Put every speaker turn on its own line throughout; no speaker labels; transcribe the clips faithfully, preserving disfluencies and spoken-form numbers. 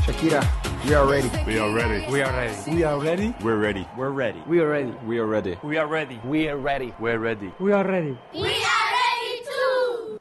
Shakira, we are ready.
We are ready.
We are ready.
We are ready.
We're ready.
We're ready.
We are ready.
We are ready.
We are ready.
We are ready.
We're ready.
We are ready.
We are ready too.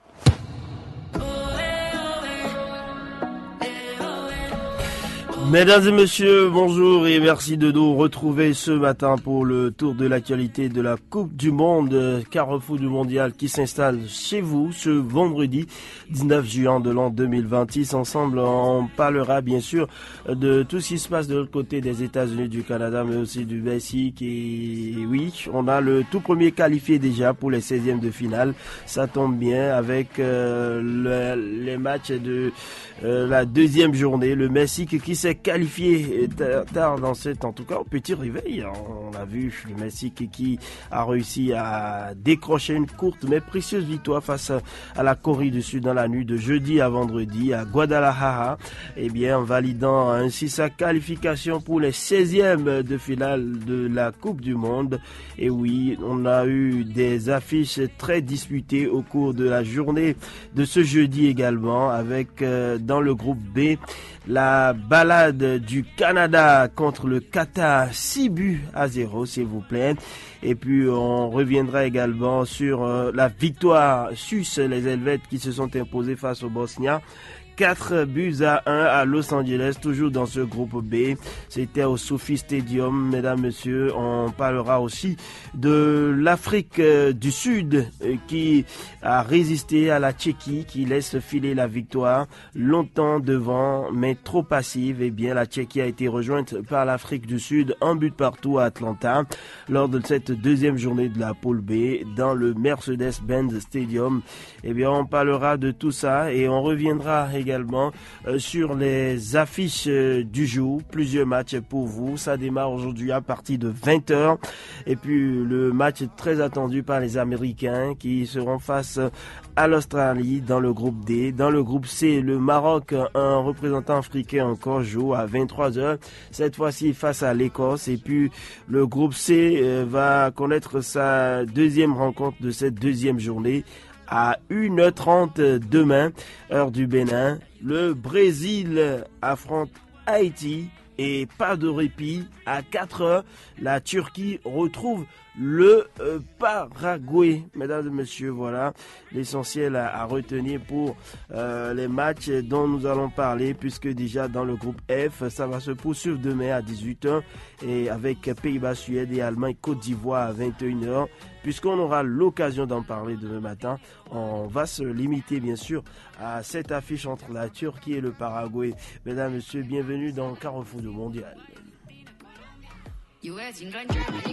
Mesdames et messieurs, bonjour et merci de nous retrouver ce matin pour le tour de l'actualité de la Coupe du Monde, Carrefour du Mondial qui s'installe chez vous ce vendredi dix-neuf juin de l'an deux mille vingt-six. Ensemble, on parlera bien sûr de tout ce qui se passe de l'autre côté des États-Unis, du Canada, mais aussi du Mexique. Et oui, on a le tout premier qualifié déjà pour les seizièmes de finale. Ça tombe bien avec euh, le, les matchs de euh, la deuxième journée. Le Mexique qui s'est qualifié tard dans cette, en tout cas au petit réveil. On a vu le Mexique qui a réussi à décrocher une courte mais précieuse victoire face à la Corée du Sud dans la nuit de jeudi à vendredi à Guadalajara, et bien en validant ainsi sa qualification pour les seizièmes de finale de la Coupe du Monde. Et oui, on a eu des affiches très disputées au cours de la journée de ce jeudi également, avec euh, dans le groupe B la balade du Canada contre le Qatar, six buts à zéro s'il vous plaît. Et puis on reviendra également sur euh, la victoire suisse, les Helvètes qui se sont imposés face aux Bosniens. quatre buts à un à Los Angeles, toujours dans ce groupe B. C'était au Sophie Stadium, mesdames, messieurs. On parlera aussi de l'Afrique du Sud qui a résisté à la Tchéquie, qui laisse filer la victoire longtemps devant, mais trop passive. Eh bien, la Tchéquie a été rejointe par l'Afrique du Sud, un but partout à Atlanta, lors de cette deuxième journée de la poule B, dans le Mercedes-Benz Stadium. Eh bien, on parlera de tout ça et on reviendra également également euh, sur les affiches euh, du jour, plusieurs matchs pour vous. Ça démarre aujourd'hui à partir de vingt heures et puis le match très attendu par les Américains qui seront face à l'Australie dans le groupe D. Dans le groupe C, le Maroc, un représentant africain encore joue à vingt-trois heures, cette fois-ci face à l'Écosse. Et puis le groupe C euh, va connaître sa deuxième rencontre de cette deuxième journée à une heure trente demain, heure du Bénin. Le Brésil affronte Haïti et pas de répit. À quatre heures, la Turquie retrouve le euh, Paraguay. Mesdames et messieurs, voilà l'essentiel à, à retenir pour euh, les matchs dont nous allons parler, puisque déjà dans le groupe F, ça va se poursuivre demain à dix-huit heures et avec Pays-Bas, Suède et Allemagne, Côte d'Ivoire à vingt et une heures. Puisqu'on aura l'occasion d'en parler demain matin, on va se limiter bien sûr à cette affiche entre la Turquie et le Paraguay. Mesdames et messieurs, bienvenue dans Carrefour du Mondial.